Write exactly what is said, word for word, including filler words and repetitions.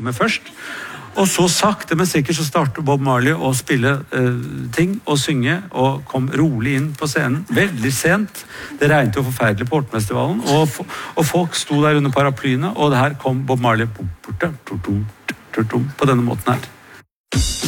med først. Og så sakte, men sikkert så startet Bob Marley å spille eh, ting og synge, og kom rolig inn på scenen, veldig sent. Det regnet jo forferdelig på Hortenfestivalen, og, og folk sto der under paraplyene, og her kom Bob Marley på denne måten her.